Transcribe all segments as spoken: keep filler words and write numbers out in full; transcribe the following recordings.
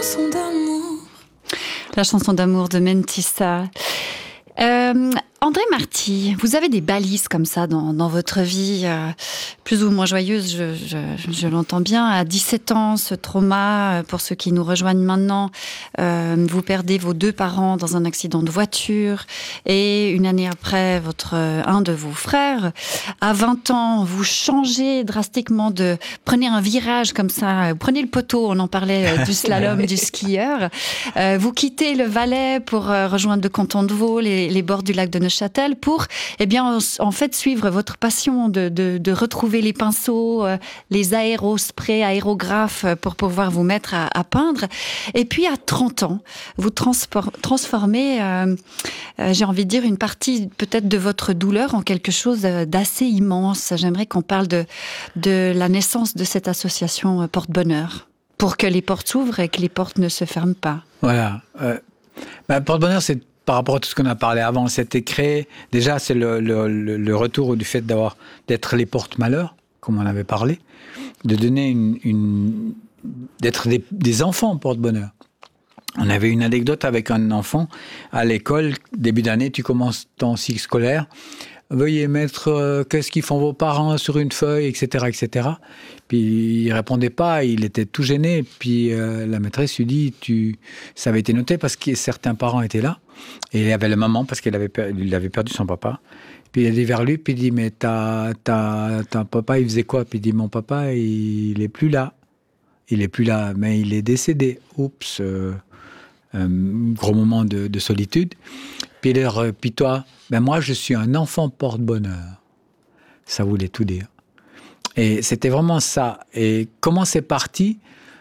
Chanson d'amour. La chanson d'amour de Mentissa. Euh, André Marty, vous avez des balises comme ça dans, dans votre vie, euh, plus ou moins joyeuse, je, je, je l'entends bien. À dix-sept ans, ce trauma, pour ceux qui nous rejoignent maintenant, euh, vous perdez vos deux parents dans un accident de voiture et une année après, votre, un de vos frères. À vingt ans, vous changez drastiquement de... Prenez un virage comme ça, prenez le poteau, on en parlait du slalom, du skieur. Euh, vous quittez le Valais pour euh, rejoindre le canton de Vaud, les, les bords du lac de Neuchâtel, pour, eh bien, en fait, suivre votre passion de, de, de retrouver les pinceaux, euh, les aérosprays, aérographes, pour pouvoir vous mettre à, à peindre. Et puis, à trente ans, vous transpor- transformez, euh, euh, j'ai envie de dire, une partie peut-être de votre douleur en quelque chose d'assez immense. J'aimerais qu'on parle de, de la naissance de cette association Porte-Bonheur, pour que les portes s'ouvrent et que les portes ne se ferment pas. Voilà. Euh, bah, Porte-Bonheur, c'est par rapport à tout ce qu'on a parlé avant, c'était créé, déjà c'est le, le, le retour du fait d'avoir, d'être les porte-malheurs, comme on avait parlé, de donner une, une d'être des, des enfants porte-bonheur. On avait une anecdote avec un enfant à l'école, début d'année, tu commences ton cycle scolaire, veuillez mettre euh, qu'est-ce qu'ils font vos parents sur une feuille, et cetera, et cetera. Puis il répondait pas, il était tout gêné. Puis euh, la maîtresse lui dit, tu, ça avait été noté parce que certains parents étaient là. Et il y avait la maman parce qu'il avait, per... il avait perdu son papa. Puis il a dit vers lui, puis il dit, mais ta, ta, ta papa, il faisait quoi? Puis il dit, mon papa, il, il est plus là. Il est plus là, mais il est décédé. Oups, euh, un gros moment de, de solitude. Puis, leur, puis toi, ben moi, je suis un enfant porte-bonheur. Ça voulait tout dire. Et c'était vraiment ça. Et comment c'est parti?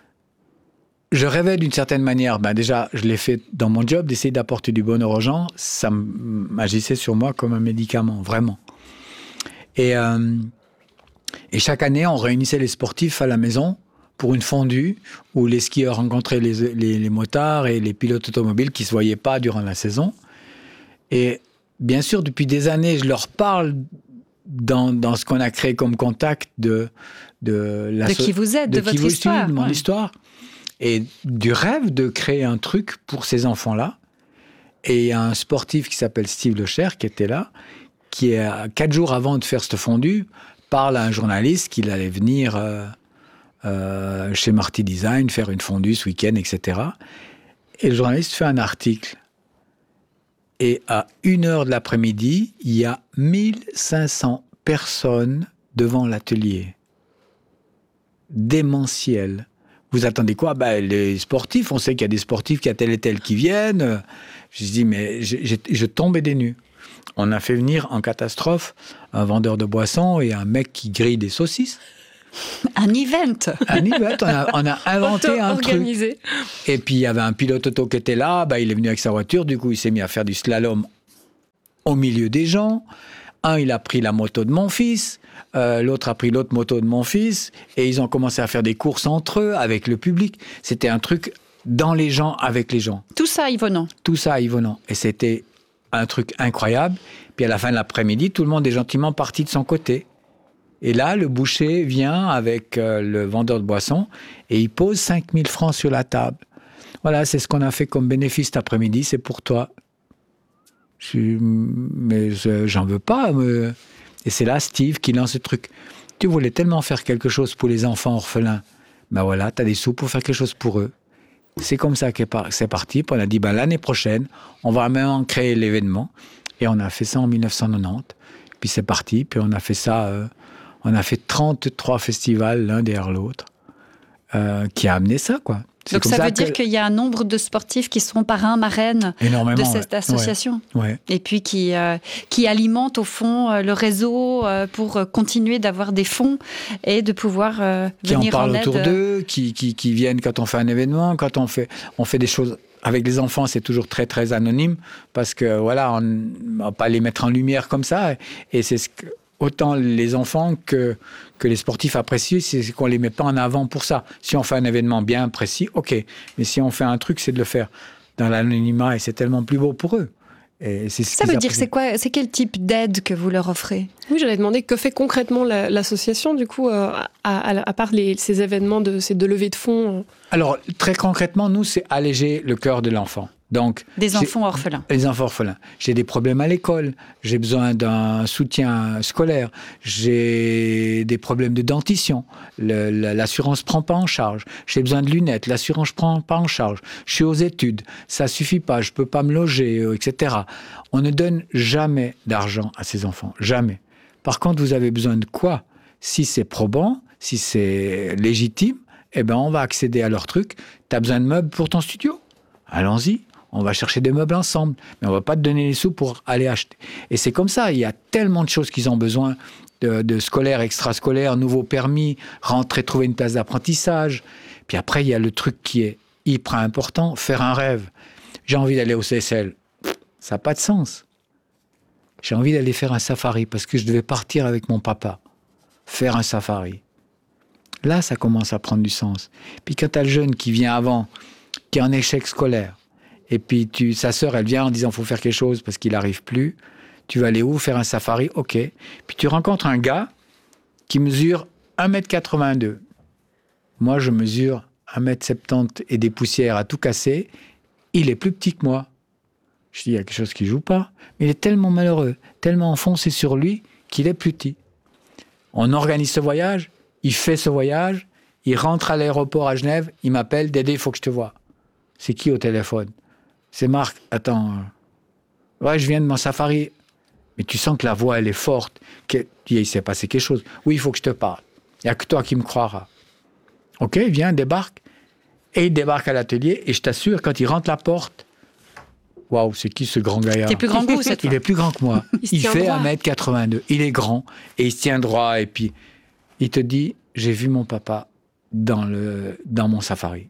Je rêvais d'une certaine manière. Ben déjà, je l'ai fait dans mon job, d'essayer d'apporter du bonheur aux gens. Ça m'agissait sur moi comme un médicament, vraiment. Et, euh, et chaque année, on réunissait les sportifs à la maison pour une fondue où les skieurs rencontraient les, les, les motards et les pilotes automobiles qui ne se voyaient pas durant la saison. Et bien sûr, depuis des années, je leur parle dans, dans ce qu'on a créé comme contact de... De, la de qui vous êtes, de, de votre histoire. De mon ouais. histoire. Et du rêve de créer un truc pour ces enfants-là. Et il y a un sportif qui s'appelle Steve Lecher qui était là, qui, quatre jours avant de faire cette fondue, parle à un journaliste qu'il allait venir euh, euh, chez Marty Design, faire une fondue ce week-end, et cetera. Et le journaliste fait un article. Et à une heure de l'après-midi, il y a mille cinq cents personnes devant l'atelier. Démentiel. Vous attendez quoi? Ben, les sportifs, on sait qu'il y a des sportifs, qu'il y a tel et tel qui viennent. Je me dis, mais je, je, je tombais des nues. On a fait venir en catastrophe un vendeur de boissons et un mec qui grille des saucisses. Un event. Un event. On a, on a inventé un organisé. truc. Et puis, il y avait un pilote auto qui était là. Ben, il est venu avec sa voiture. Du coup, il s'est mis à faire du slalom au milieu des gens. Un, il a pris la moto de mon fils. Euh, l'autre a pris l'autre moto de mon fils. Et ils ont commencé à faire des courses entre eux, avec le public. C'était un truc dans les gens, avec les gens. Tout ça à Yvonand. Tout ça à Yvonand. Et c'était un truc incroyable. Puis à la fin de l'après-midi, tout le monde est gentiment parti de son côté. Et là, le boucher vient avec euh, le vendeur de boissons et il pose cinq mille francs sur la table. Voilà, c'est ce qu'on a fait comme bénéfice cet après-midi, c'est pour toi. Je, mais je, j'en veux pas. Mais... Et c'est là Steve qui lance ce truc. Tu voulais tellement faire quelque chose pour les enfants orphelins. Ben voilà, tu as des sous pour faire quelque chose pour eux. C'est comme ça que c'est parti. Puis on a dit, ben, l'année prochaine, on va même créer l'événement. Et on a fait ça en dix-neuf cent quatre-vingt-dix. Puis c'est parti. Puis on a fait ça... Euh, On a fait trente-trois festivals l'un derrière l'autre, euh, qui a amené ça, quoi. C'est Donc ça, ça veut que... dire qu'il y a un nombre de sportifs qui sont parrains, marraines de cette ouais. association. Ouais. Ouais. Et puis qui, euh, qui alimentent au fond euh, le réseau euh, pour continuer d'avoir des fonds et de pouvoir euh, qui venir en aide. Qui en parlent autour d'eux, qui, qui, qui viennent quand on fait un événement, quand on fait, on fait des choses... Avec les enfants, c'est toujours très, très anonyme parce que, voilà, on ne va pas les mettre en lumière comme ça. Et c'est ce que... Autant les enfants que, que les sportifs apprécient, c'est qu'on ne les met pas en avant pour ça. Si on fait un événement bien précis, ok. Mais si on fait un truc, c'est de le faire dans l'anonymat et c'est tellement plus beau pour eux. Et c'est ce Ça veut qu'ils dire, apprécient. c'est quoi, c'est quel type d'aide que vous leur offrez? Oui, j'allais demander que fait concrètement la, l'association, du coup, euh, à, à, à part les, ces événements de, ces de levée de fonds. Alors, très concrètement, nous, c'est alléger le cœur de l'enfant. Donc, Des j'ai- enfants orphelins. Les enfants orphelins. J'ai des problèmes à l'école, j'ai besoin d'un soutien scolaire, j'ai des problèmes de dentition, le- la- l'assurance prend pas en charge, j'ai besoin de lunettes, l'assurance prend pas en charge, je suis aux études, ça suffit pas, je peux pas me loger, euh, et cetera. On ne donne jamais d'argent à ces enfants, jamais. Par contre, vous avez besoin de quoi? Si c'est probant, si c'est légitime, eh ben on va accéder à leur truc. Tu as besoin de meubles pour ton studio? Allons-y. On va chercher des meubles ensemble, mais on va pas te donner les sous pour aller acheter. Et c'est comme ça, il y a tellement de choses qu'ils ont besoin, de, de scolaire, extrascolaire, nouveau permis, rentrer, trouver une place d'apprentissage. Puis après, il y a le truc qui est hyper important, faire un rêve. J'ai envie d'aller au C S L. Ça n'a pas de sens. J'ai envie d'aller faire un safari parce que je devais partir avec mon papa, faire un safari. Là, ça commence à prendre du sens. Puis quand tu as le jeune qui vient avant, qui est en échec scolaire, et puis tu, sa sœur, elle vient en disant « faut faire quelque chose parce qu'il n'arrive plus ». Tu vas aller où? Faire un safari? Ok. Puis tu rencontres un gars qui mesure un mètre quatre-vingt-deux. Moi, je mesure un mètre soixante-dix et des poussières à tout casser. Il est plus petit que moi. Je dis, il y a quelque chose qui ne joue pas. Mais il est tellement malheureux, tellement enfoncé sur lui qu'il est plus petit. On organise ce voyage, il fait ce voyage, il rentre à l'aéroport à Genève, il m'appelle « Dédé, il faut que je te voie ». C'est qui au téléphone? C'est Marc. Attends. euh, Ouais, je viens de mon safari. Mais tu sens que la voix, elle est forte. Que... Il s'est passé quelque chose. Oui, il faut que je te parle. Il n'y a que toi qui me croiras. OK, viens, débarque. Et il débarque à l'atelier. Et je t'assure, quand il rentre la porte, waouh, c'est qui ce grand gaillard? T'es plus grand que vous, cette fois. Il est plus grand que moi. Il se Il tient fait droit. un mètre quatre-vingt-deux. Il est grand. Et il se tient droit. Et puis, il te dit, j'ai vu mon papa dans, le... dans mon safari.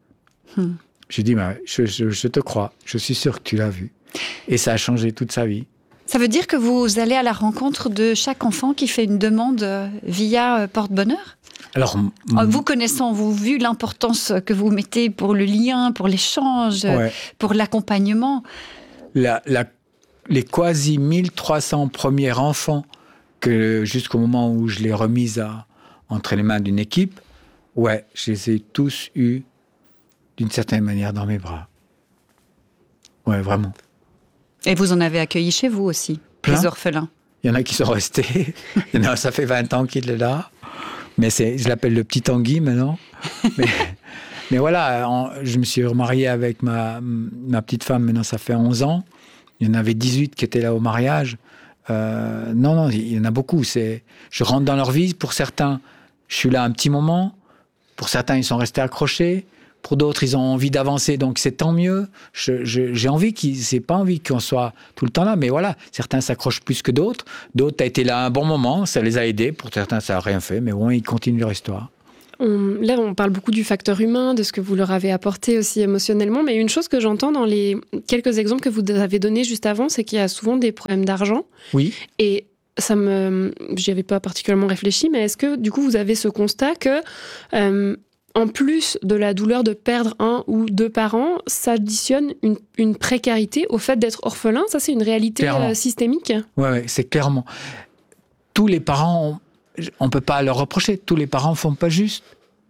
Hmm. J'ai dit, bah, je, je, je te crois, je suis sûr que tu l'as vu. Et ça a changé toute sa vie. Ça veut dire que vous allez à la rencontre de chaque enfant qui fait une demande euh, via euh, Porte-Bonheur? Alors, m- Euh, Vous connaissant, vous vu l'importance que vous mettez pour le lien, pour l'échange, euh, ouais, pour l'accompagnement. la, la, les quasi mille trois cents premiers enfants, que jusqu'au moment où je l'ai remise à, entre les mains d'une équipe, ouais, je les ai tous eus d'une certaine manière dans mes bras. Ouais, vraiment. Et vous en avez accueilli chez vous aussi, Plein. les orphelins. Il y en a qui sont restés. Il y en a, ça fait vingt ans qu'il est là. Mais c'est, je l'appelle le petit Tanguy maintenant. Mais, mais voilà, en- je me suis remarié avec ma, ma petite femme, maintenant ça fait onze ans. Il y en avait dix-huit qui étaient là au mariage. Euh, non, non, il y en a beaucoup. C'est, je rentre dans leur vie. Pour certains, je suis là un petit moment. Pour certains, ils sont restés accrochés. Pour d'autres, ils ont envie d'avancer, donc c'est tant mieux. Je, je, j'ai envie qu'ils, c'est pas envie qu'on soit tout le temps là, mais voilà, certains s'accrochent plus que d'autres. D'autres, t'as été là un bon moment, ça les a aidés. Pour certains, ça n'a rien fait, mais bon, ils continuent leur histoire. On, là, on parle beaucoup du facteur humain, de ce que vous leur avez apporté aussi émotionnellement, mais une chose que j'entends dans les quelques exemples que vous avez donnés juste avant, c'est qu'il y a souvent des problèmes d'argent. Oui. Et ça me, j'y avais pas particulièrement réfléchi, mais est-ce que du coup vous avez ce constat que euh, en plus de la douleur de perdre un ou deux parents, s'additionne une, une précarité au fait d'être orphelin? Ça, c'est une réalité euh, systémique? Oui, ouais, c'est clairement. Tous les parents, on ne peut pas leur reprocher. Tous les parents ne font pas juste.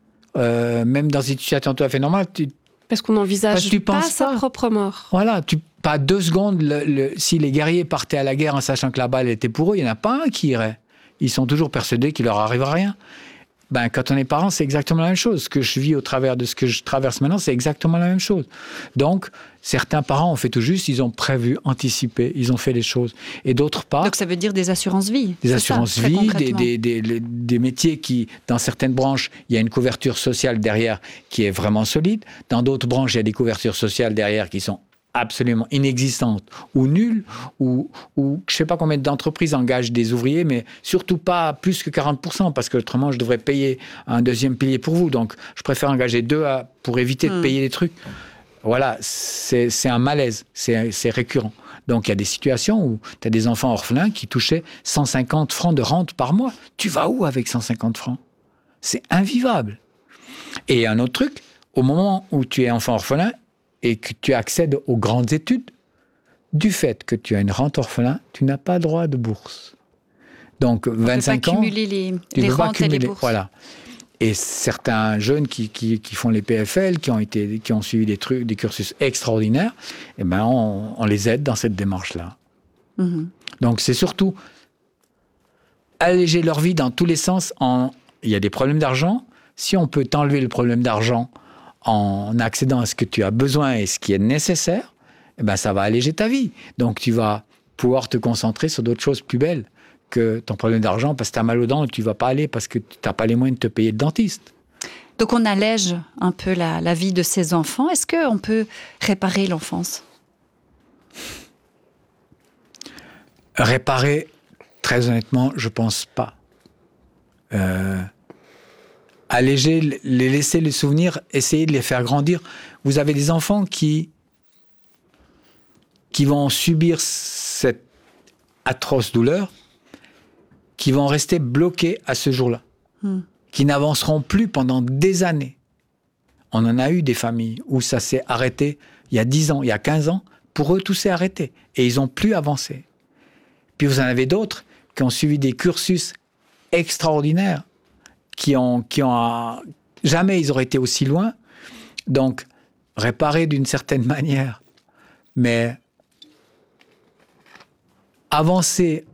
Euh, même dans une situation tout à fait normale, tu, Parce qu'on n'envisage Parce que tu pas penses sa pas. propre mort. voilà, tu, pas deux secondes, le, le, si les guerriers partaient à la guerre en sachant que la balle était pour eux, il n'y en a pas un qui irait. Ils sont toujours persuadés qu'il leur arrive rien. Ben, quand on est parent, c'est exactement la même chose. Ce que je vis au travers de ce que je traverse maintenant, c'est exactement la même chose. Donc, certains parents ont fait tout juste, ils ont prévu, anticipé, ils ont fait les choses. Et d'autres pas. Donc ça veut dire des assurances-vie. Des c'est assurances ça, très vie, des, concrètement. des, des, des- des métiers qui, dans certaines branches, il y a une couverture sociale derrière qui est vraiment solide. Dans d'autres branches, il y a des couvertures sociales derrière qui sont absolument inexistantes ou nulles, ou, ou je ne sais pas combien d'entreprises engagent des ouvriers, mais surtout pas plus que quarante pour cent, parce que autrement, je devrais payer un deuxième pilier pour vous. Donc, je préfère engager deux à, pour éviter de Hmm. payer les trucs. Voilà, c'est c'est un malaise, c'est c'est récurrent. Donc, il y a des situations où tu as des enfants orphelins qui touchaient cent cinquante francs de rente par mois. Tu vas où avec cent cinquante francs? C'est invivable. Et un autre truc, au moment où tu es enfant orphelin et que tu accèdes aux grandes études, du fait que tu as une rente orphelin, tu n'as pas droit de bourse. Donc, vingt-cinq ans, cumuler les, tu les peux pas rentes cumuler, et les bourses. Voilà. Et certains jeunes qui, qui, qui font les P F L, qui ont, été, qui ont suivi des, trucs, des cursus extraordinaires, eh ben on, on les aide dans cette démarche-là. Mmh. Donc, c'est surtout alléger leur vie dans tous les sens. En, il y a des problèmes d'argent. Si on peut t'enlever le problème d'argent en accédant à ce que tu as besoin et ce qui est nécessaire, eh ben ça va alléger ta vie. Donc, tu vas pouvoir te concentrer sur d'autres choses plus belles que ton problème d'argent, parce que tu as mal aux dents et tu ne vas pas aller parce que tu n'as pas les moyens de te payer le dentiste. Donc, on allège un peu la, la vie de ces enfants. Est-ce qu'on peut réparer l'enfance ? Réparer, très honnêtement, je ne pense pas. Euh, alléger, les laisser les souvenirs, essayer de les faire grandir. Vous avez des enfants qui, qui vont subir cette atroce douleur, qui vont rester bloqués à ce jour-là, mmh. qui n'avanceront plus pendant des années. On en a eu des familles où ça s'est arrêté il y a dix ans, il y a quinze ans. Pour eux, tout s'est arrêté et ils n'ont plus avancé. Puis vous en avez d'autres qui ont suivi des cursus extraordinaires, qui ont, qui ont jamais ils auraient été aussi loin. Donc, réparer d'une certaine manière, mais avancer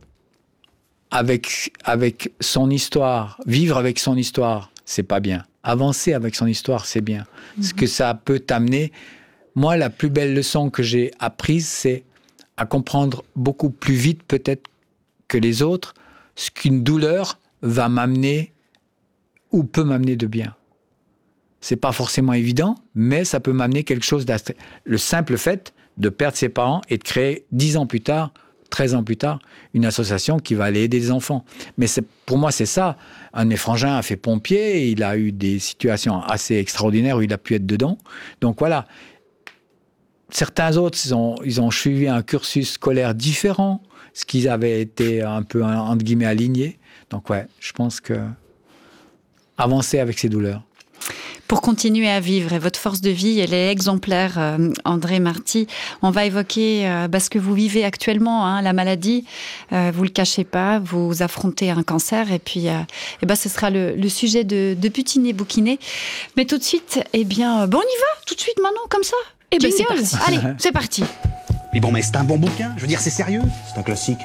avec, avec son histoire, vivre avec son histoire, c'est pas bien. Avancer avec son histoire, c'est bien. Mm-hmm. Ce que ça peut t'amener. Moi, la plus belle leçon que j'ai apprise, c'est à comprendre beaucoup plus vite peut-être que les autres ce qu'une douleur va m'amener ou peut m'amener de bien. C'est pas forcément évident, mais ça peut m'amener quelque chose d'assez... Le simple fait de perdre ses parents et de créer dix ans plus tard, treize ans plus tard, une association qui va aller aider les enfants. Mais c'est, pour moi, c'est ça. Un de mes frangins a fait pompier, et il a eu des situations assez extraordinaires où il a pu être dedans. Donc voilà. Certains autres, ils ont, ils ont suivi un cursus scolaire différent, ce qu'ils avaient été un peu, entre guillemets, alignés. Donc ouais, je pense que avancer avec ces douleurs. Pour continuer à vivre, et votre force de vie, elle est exemplaire, euh, André Marty. On va évoquer euh, bah, ce que vous vivez actuellement, hein, la maladie. Euh, vous le cachez pas, vous affrontez un cancer, et puis euh, et bah, ce sera le, le sujet de, de Butiner Bouquiner. Mais tout de suite, eh bien, bon, on y va, tout de suite maintenant, comme ça. Eh bien, c'est parti. Allez, c'est parti. Mais bon, mais c'est un bon bouquin. Je veux dire, c'est sérieux. C'est un classique.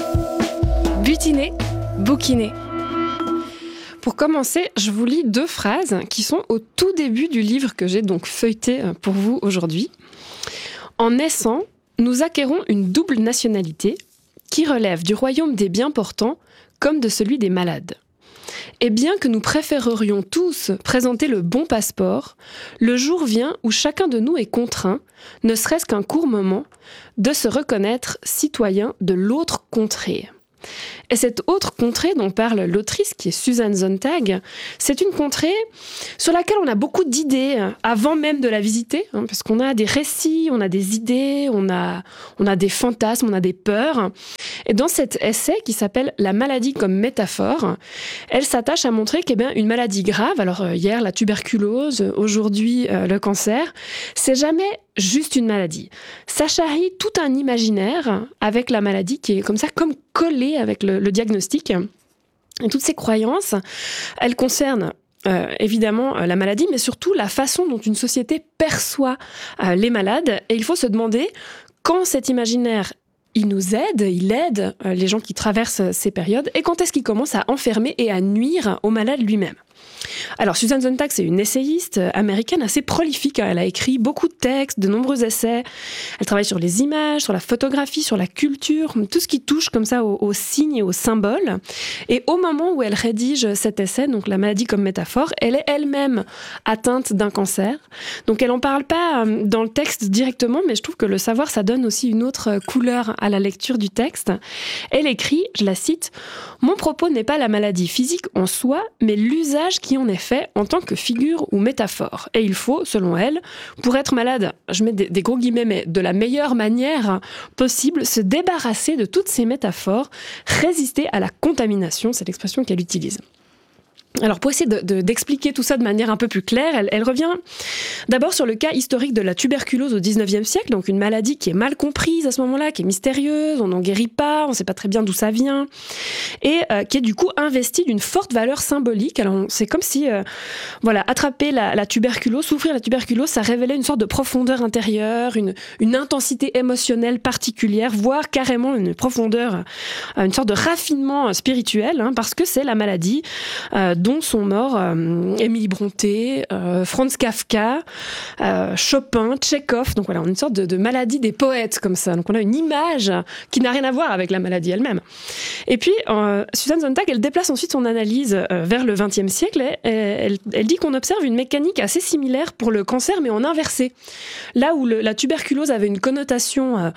Butiner, Bouquiner. Pour commencer, je vous lis deux phrases qui sont au tout début du livre que j'ai donc feuilleté pour vous aujourd'hui. En naissant, nous acquérons une double nationalité qui relève du royaume des bien portants comme de celui des malades. Et bien que nous préférerions tous présenter le bon passeport, le jour vient où chacun de nous est contraint, ne serait-ce qu'un court moment, de se reconnaître citoyen de l'autre contrée. Et cette autre contrée dont parle l'autrice, qui est Susan Sontag, c'est une contrée sur laquelle on a beaucoup d'idées avant même de la visiter, hein, parce qu'on a des récits, on a des idées, on a, on a des fantasmes, on a des peurs. Et dans cet essai qui s'appelle « La maladie comme métaphore », elle s'attache à montrer qu'eh bien, une maladie grave, alors euh, hier la tuberculose, aujourd'hui euh, le cancer, c'est jamais juste une maladie. Ça charrie tout un imaginaire avec la maladie qui est comme ça, comme collé avec le, le diagnostic. Et toutes ces croyances, elles concernent euh, évidemment euh, la maladie, mais surtout la façon dont une société perçoit euh, les malades. Et il faut se demander quand cet imaginaire il nous aide, il aide euh, les gens qui traversent ces périodes, et quand est-ce qu'il commence à enfermer et à nuire au malade lui-même. Alors, Susan Sontag, c'est une essayiste américaine assez prolifique. Elle a écrit beaucoup de textes, de nombreux essais. Elle travaille sur les images, sur la photographie, sur la culture, tout ce qui touche comme ça aux, aux signes et aux symboles. Et au moment où elle rédige cet essai, donc La maladie comme métaphore, elle est elle-même atteinte d'un cancer. Donc, elle n'en parle pas dans le texte directement, mais je trouve que le savoir, ça donne aussi une autre couleur à la lecture du texte. Elle écrit, je la cite, « Mon propos n'est pas la maladie physique en soi, mais l'usage qui en est fait en tant que figure ou métaphore. Et il faut, selon elle, pour être malade, je mets des, des gros guillemets, mais de la meilleure manière possible, se débarrasser de toutes ces métaphores, résister à la contamination, c'est l'expression qu'elle utilise. Alors, pour essayer de, de, d'expliquer tout ça de manière un peu plus claire, elle, elle revient d'abord sur le cas historique de la tuberculose au dix-neuvième siècle, donc une maladie qui est mal comprise à ce moment-là, qui est mystérieuse, on n'en guérit pas, on ne sait pas très bien d'où ça vient, et euh, qui est du coup investie d'une forte valeur symbolique. Alors, c'est comme si, euh, voilà, attraper la, la tuberculose, souffrir la tuberculose, ça révélait une sorte de profondeur intérieure, une, une intensité émotionnelle particulière, voire carrément une profondeur, une sorte de raffinement spirituel, hein, parce que c'est la maladie euh, dont sont morts euh, Émilie Brontë, euh, Franz Kafka, euh, Chopin, Tchekhov. Donc voilà, on a une sorte de, de maladie des poètes comme ça. Donc on a une image qui n'a rien à voir avec la maladie elle-même. Et puis, euh, Susan Sontag, elle déplace ensuite son analyse euh, vers le vingtième siècle. Et elle, elle dit qu'on observe une mécanique assez similaire pour le cancer, mais en inversé. Là où le, la tuberculose avait une connotation... Euh,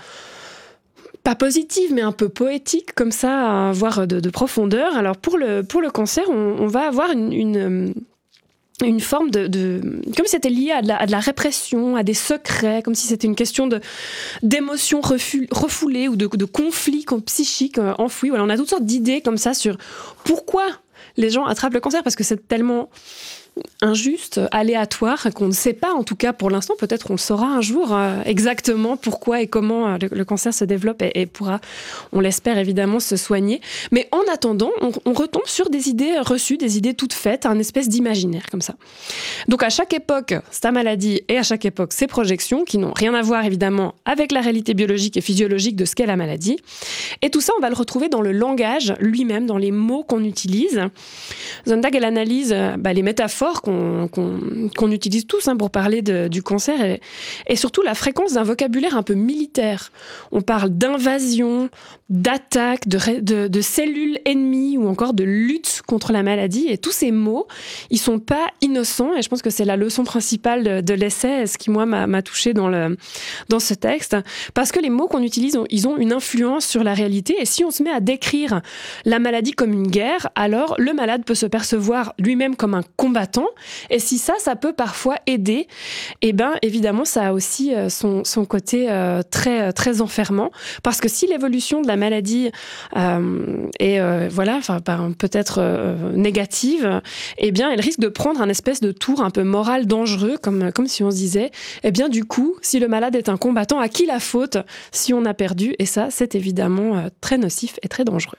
pas positive, mais un peu poétique, comme ça, voire de, de profondeur. Alors, pour le, pour le cancer, on, on va avoir une, une, une forme de, de... Comme si c'était lié à de, la, à de la répression, à des secrets, comme si c'était une question de, d'émotions refu, refoulées ou de, de conflits psychiques enfouis. Voilà, on a toutes sortes d'idées comme ça sur pourquoi les gens attrapent le cancer, parce que c'est tellement... injuste, aléatoire, qu'on ne sait pas, en tout cas pour l'instant, peut-être on le saura un jour euh, exactement pourquoi et comment euh, le, le cancer se développe et, et pourra, on l'espère évidemment, se soigner. Mais en attendant, on, on retombe sur des idées reçues, des idées toutes faites, un espèce d'imaginaire comme ça. Donc à chaque époque, sa maladie et à chaque époque, ses projections, qui n'ont rien à voir évidemment avec la réalité biologique et physiologique de ce qu'est la maladie. Et tout ça, on va le retrouver dans le langage lui-même, dans les mots qu'on utilise. Sontag, elle analyse bah, les métaphores Qu'on, qu'on, qu'on utilise tous hein, pour parler de, du cancer et, et surtout la fréquence d'un vocabulaire un peu militaire. On parle d'invasion, d'attaque, de, de, de cellules ennemies ou encore de lutte contre la maladie. Et tous ces mots, ils sont pas innocents et je pense que c'est la leçon principale de, de l'essai, ce qui moi m'a, m'a touchée dans, le, dans ce texte. Parce que les mots qu'on utilise, ils ont une influence sur la réalité et si on se met à décrire la maladie comme une guerre, alors le malade peut se percevoir lui-même comme un combattant. Et si ça, ça peut parfois aider, eh ben, évidemment, ça a aussi son, son côté euh, très, très enfermant. Parce que si l'évolution de la maladie euh, est euh, voilà, peut-être euh, négative, eh bien, elle risque de prendre un espèce de tour un peu moral dangereux, comme, comme si on se disait, eh bien, du coup, si le malade est un combattant, à qui la faute si on a perdu? Et ça, c'est évidemment euh, très nocif et très dangereux.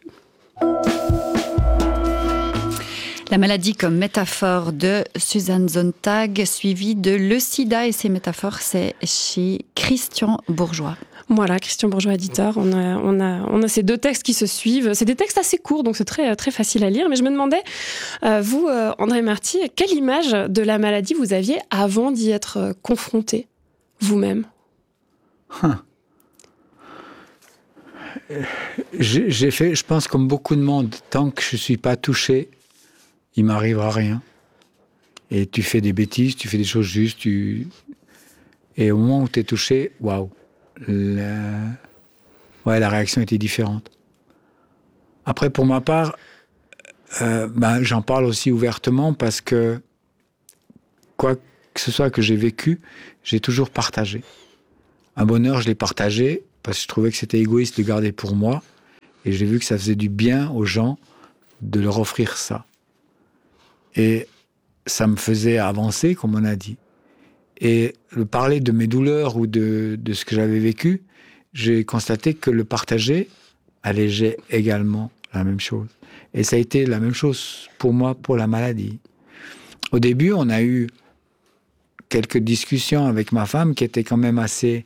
La maladie comme métaphore de Susan Sontag, suivie de Le Sida et ses métaphores, c'est chez Christian Bourgeois. Voilà, Christian Bourgeois, éditeur. On a, on a, on a ces deux textes qui se suivent. C'est des textes assez courts, donc c'est très, très facile à lire. Mais je me demandais, euh, vous, euh, André Marty, quelle image de la maladie vous aviez avant d'y être euh, confronté, vous-même? Hum. J'ai, j'ai fait, je pense, comme beaucoup de monde, tant que je ne suis pas touché, il m'arrivera rien. Et tu fais des bêtises, tu fais des choses justes, tu... et au moment où tu es touché, waouh, la... Ouais, la réaction était différente. Après, pour ma part, euh, ben, j'en parle aussi ouvertement parce que quoi que ce soit que j'ai vécu, j'ai toujours partagé. Un bonheur, je l'ai partagé parce que je trouvais que c'était égoïste de le garder pour moi et j'ai vu que ça faisait du bien aux gens de leur offrir ça. Et ça me faisait avancer, comme on a dit. Et le parler de mes douleurs ou de, de ce que j'avais vécu, j'ai constaté que le partager allégeait également la même chose. Et ça a été la même chose pour moi, pour la maladie. Au début, on a eu quelques discussions avec ma femme qui étaient quand même assez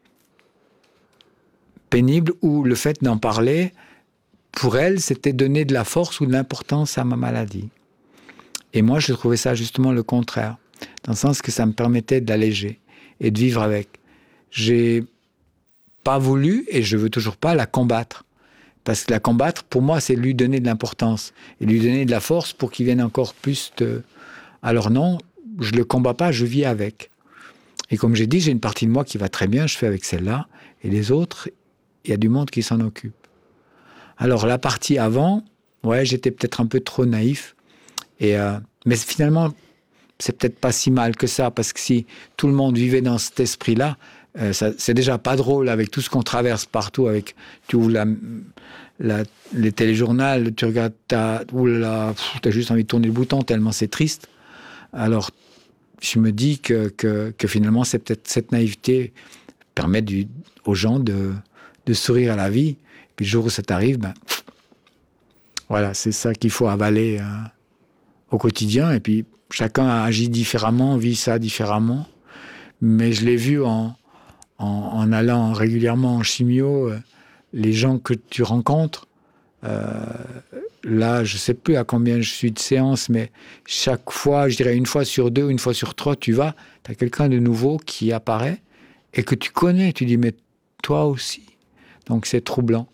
pénibles, où le fait d'en parler, pour elle, c'était donner de la force ou de l'importance à ma maladie. Et moi, je trouvais ça justement le contraire, dans le sens que ça me permettait d'alléger et de vivre avec. J'ai pas voulu, et je veux toujours pas, la combattre. Parce que la combattre, pour moi, c'est lui donner de l'importance et lui donner de la force pour qu'il vienne encore plus de... Alors non, je le combats pas, je vis avec. Et comme j'ai dit, j'ai une partie de moi qui va très bien, je fais avec celle-là, et les autres, il y a du monde qui s'en occupe. Alors la partie avant, ouais, j'étais peut-être un peu trop naïf. Et euh, mais finalement, c'est peut-être pas si mal que ça, parce que si tout le monde vivait dans cet esprit-là, Euh, ça, c'est déjà pas drôle avec tout ce qu'on traverse partout. Avec, tu ouvres la, la, les téléjournaux, tu regardes, t'as, oulala, pff, t'as juste envie de tourner le bouton tellement c'est triste. Alors, je me dis que, que, que finalement, c'est peut-être cette naïveté permet du, aux gens de, de sourire à la vie. Puis le jour où ça t'arrive, ben, voilà, c'est ça qu'il faut avaler hein, au quotidien. Et puis, chacun agit différemment, vit ça différemment. Mais je l'ai vu en, en, en allant régulièrement en chimio, euh, les gens que tu rencontres, euh, là, je ne sais plus à combien je suis de séances, mais chaque fois, je dirais une fois sur deux, une fois sur trois, tu vas, tu as quelqu'un de nouveau qui apparaît et que tu connais. Tu dis, mais toi aussi. Donc, c'est troublant.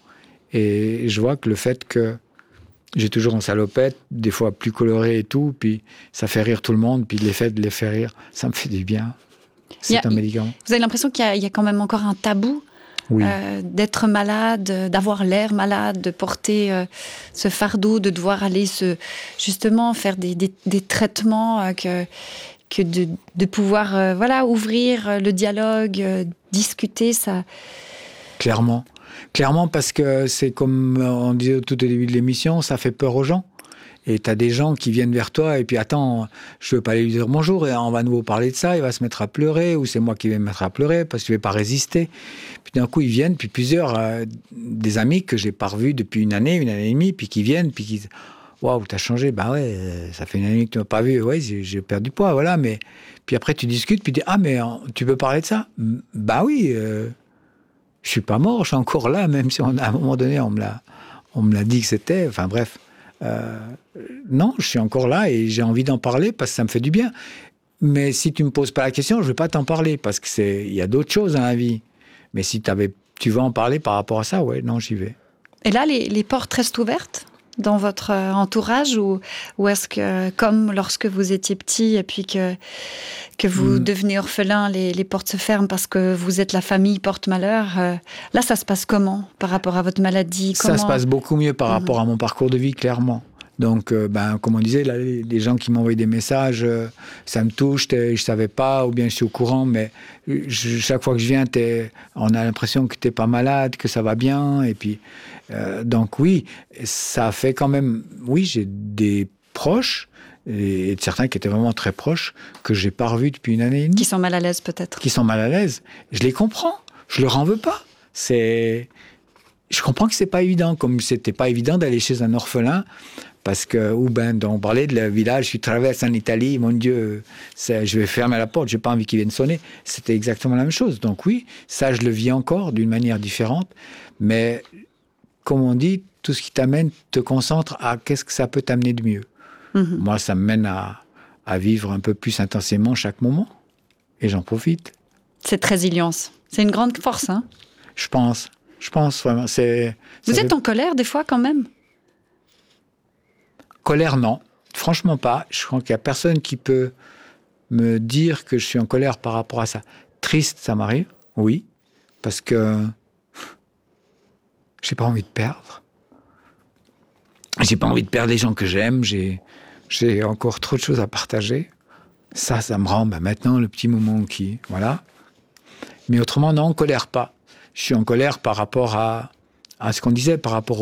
Et je vois que le fait que j'ai toujours une salopette, des fois plus colorée et tout, puis ça fait rire tout le monde, puis l'effet de les faire rire, ça me fait du bien. C'est a, un médicament. Vous avez l'impression qu'il y a, il y a quand même encore un tabou oui. euh, d'être malade, d'avoir l'air malade, de porter euh, ce fardeau, de devoir aller se, justement faire des, des, des traitements, euh, que, que de, de pouvoir euh, voilà, ouvrir le dialogue, euh, discuter, ça... Clairement. Clairement, parce que c'est comme on disait tout au début de l'émission, ça fait peur aux gens. Et tu as des gens qui viennent vers toi et puis attends, je ne veux pas aller lui dire bonjour et on va à nouveau parler de ça, il va se mettre à pleurer ou c'est moi qui vais me mettre à pleurer parce que je ne vais pas résister. Puis d'un coup, ils viennent, puis plusieurs, euh, des amis que je n'ai pas revus depuis une année, une année et demie, puis qui viennent, puis qui disent waouh, t'as changé, bah ouais, ça fait une année que tu ne m'as pas vu, ouais, j'ai, j'ai perdu du poids, voilà. Mais puis après, tu discutes, puis tu dis ah, mais tu peux parler de ça? Bah oui, euh, je ne suis pas mort, je suis encore là, même si on, à un moment donné, on me l'a, on me l'a dit que c'était, enfin bref. Euh, non, je suis encore là et j'ai envie d'en parler parce que ça me fait du bien. Mais si tu me poses pas la question, je vais pas t'en parler parce que c'est, il y a d'autres choses dans la vie. Mais si t'avais, tu veux en parler par rapport à ça, ouais, non, j'y vais. Et là, les, les portes restent ouvertes dans votre entourage ou, ou est-ce que, comme lorsque vous étiez petit et puis que, que vous mmh. devenez orphelin, les, les portes se ferment parce que vous êtes la famille porte-malheur, euh, là, ça se passe comment par rapport à votre maladie? Comment... Ça se passe beaucoup mieux par mmh. rapport à mon parcours de vie, clairement. Donc, euh, ben, comme on disait, là, les, les gens qui m'envoient des messages, euh, ça me touche, je ne savais pas, ou bien je suis au courant, mais je, chaque fois que je viens, on a l'impression que tu n'es pas malade, que ça va bien. Et puis, euh, donc oui, ça fait quand même... Oui, j'ai des proches, et, et certains qui étaient vraiment très proches, que je n'ai pas revus depuis une année et demie. Qui sont mal à l'aise, peut-être. Qui sont mal à l'aise. Je les comprends. Je ne leur en veux pas. C'est... Je comprends que ce n'est pas évident, comme ce n'était pas évident d'aller chez un orphelin. Parce que, ou ben, on parlait de le village, je traverse en Italie, mon Dieu, c'est, je vais fermer la porte, j'ai pas envie qu'ils viennent sonner. C'était exactement la même chose. Donc oui, ça, je le vis encore d'une manière différente. Mais, comme on dit, tout ce qui t'amène te concentre à qu'est-ce que ça peut t'amener de mieux. Mm-hmm. Moi, ça me mène à, à vivre un peu plus intensément chaque moment. Et j'en profite. Cette résilience, c'est une grande force, hein? Je pense, je pense vraiment. C'est, Vous êtes fait... en colère des fois quand même? Colère, non. Franchement pas. Je crois qu'il n'y a personne qui peut me dire que je suis en colère par rapport à ça. Triste, ça m'arrive, oui. Parce que j'ai pas envie de perdre. J'ai pas envie de perdre les gens que j'aime. J'ai, j'ai encore trop de choses à partager. Ça, ça me rend ben, maintenant le petit moment qui... Voilà. Mais autrement, non, en colère pas. Je suis en colère par rapport à, à ce qu'on disait, par rapport